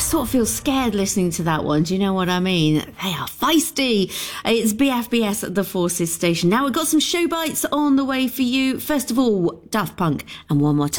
sort of feel scared listening to that one. Do you know what I mean? They are feisty. It's BFBS at the Forces station. Now we've got some show bites on the way for you. First of all, Daft Punk and One More Time.